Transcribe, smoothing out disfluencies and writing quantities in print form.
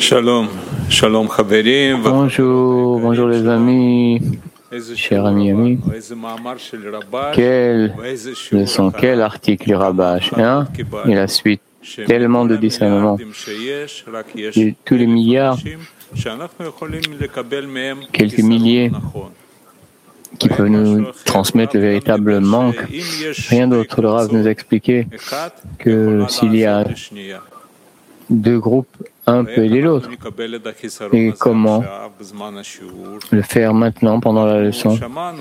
Shalom, shalom chaverim. Bonjour, bonjour les amis, chers amis. Quelle leçon, quel article du Rabash, hein? Et la suite, tellement de discernement. Et tous les milliards, quelques milliers qui peuvent nous transmettre le véritable manque. Rien d'autre. Le Rav nous a expliqué que s'il y a deux groupes, un peut aider l'autre. Et comment le faire maintenant pendant la leçon?